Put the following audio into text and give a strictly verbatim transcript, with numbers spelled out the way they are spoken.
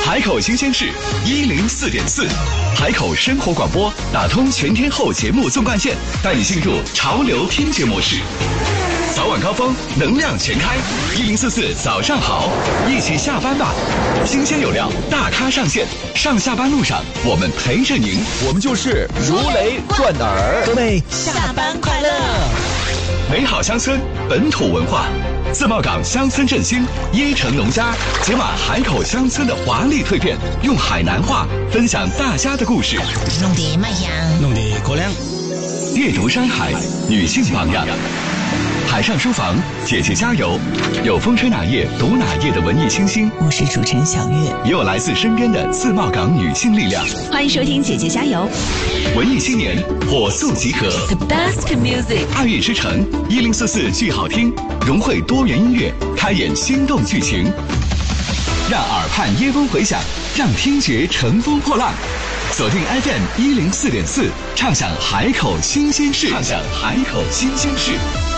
海口新鲜事一零四点四，海口生活广播打通全天候节目纵贯线，带你进入潮流听觉模式。早晚高峰，能量全开，一零四四早上好，一起下班吧。新鲜有料，大咖上线，上下班路上我们陪着您， 我们就是如雷贯耳。 各位下班快乐！ 美好乡村，本土文化。自贸港乡村振兴，椰城农家解码海口乡村的华丽蜕变，用海南话分享大家的故事， 弄得卖香， 弄得过凉。 阅读山海，女性榜样。海上书房，姐姐加油！有风吹哪页读哪页的文艺清新， 我是主持人小月， 也有来自身边的自贸港女性力量。 欢迎收听姐姐加油！ 文艺青年火速集合 ，The best music， 爱乐之城一零四四剧好听，融汇多元音乐，开演心动剧情，让耳畔耶风回响，让听觉乘风破浪。锁定 F M 一零四点四，畅享海口新鲜事，畅享海口新鲜事。